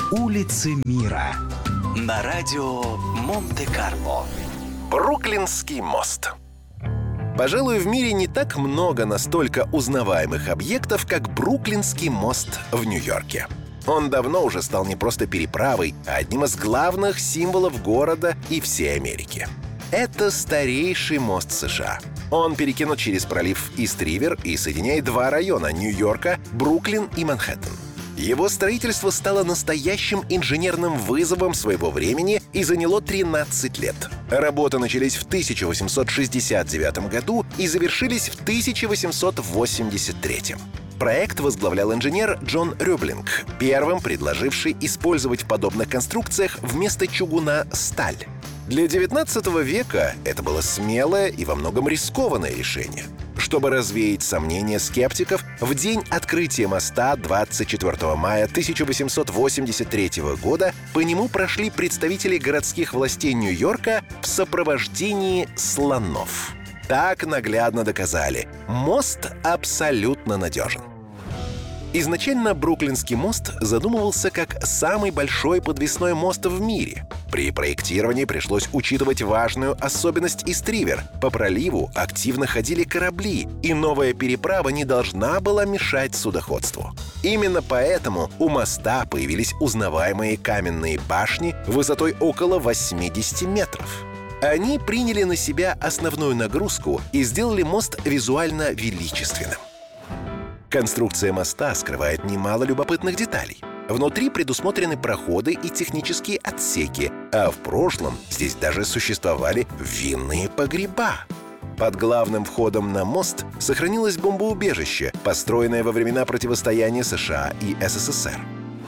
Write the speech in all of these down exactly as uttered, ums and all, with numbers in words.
Улицы мира на радио Монте-Карло. Бруклинский мост. Пожалуй, в мире не так много настолько узнаваемых объектов, как Бруклинский мост в Нью-Йорке. Он давно уже стал не просто переправой, а одним из главных символов города и всей Америки. Это старейший мост США. Он перекинут через пролив Ист-Ривер и соединяет два района Нью-Йорка — Бруклин и Манхэттен. Его строительство стало настоящим инженерным вызовом своего времени и заняло тринадцать лет. Работы начались в тысяча восемьсот шестьдесят девятом году и завершились в тысяча восемьсот восемьдесят третьем. Проект возглавлял инженер Джон Рёблинг, первым предложивший использовать в подобных конструкциях вместо чугуна сталь. Для девятнадцатого века это было смелое и во многом рискованное решение. Чтобы развеять сомнения скептиков, в день открытия моста двадцать четвёртого мая тысяча восемьсот восемьдесят третьего года по нему прошли представители городских властей Нью-Йорка в сопровождении слонов. Так наглядно доказали — мост абсолютно надежен. Изначально Бруклинский мост задумывался как самый большой подвесной мост в мире. При проектировании пришлось учитывать важную особенность Ист-Ривер. По проливу активно ходили корабли, и новая переправа не должна была мешать судоходству. Именно поэтому у моста появились узнаваемые каменные башни высотой около восьмидесяти метров. Они приняли на себя основную нагрузку и сделали мост визуально величественным. Конструкция моста скрывает немало любопытных деталей. Внутри предусмотрены проходы и технические отсеки, а в прошлом здесь даже существовали винные погреба. Под главным входом на мост сохранилось бомбоубежище, построенное во времена противостояния США и СССР.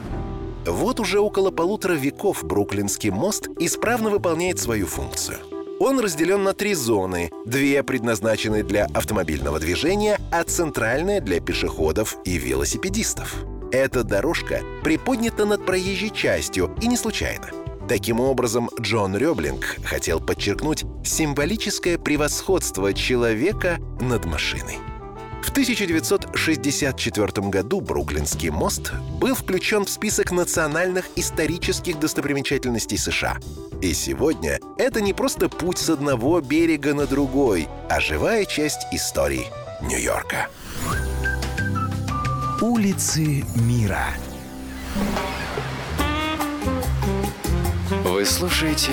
Вот уже около полутора веков Бруклинский мост исправно выполняет свою функцию. Он разделен на три зоны. Две предназначены для автомобильного движения, а центральная — для пешеходов и велосипедистов. Эта дорожка приподнята над проезжей частью, и не случайно. Таким образом, Джон Рёблинг хотел подчеркнуть символическое превосходство человека над машиной. В тысяча девятьсот шестьдесят четвёртом году Бруклинский мост был включен в список национальных исторических достопримечательностей США. И сегодня это не просто путь с одного берега на другой, а живая часть истории Нью-Йорка. Улицы мира. Вы слушаете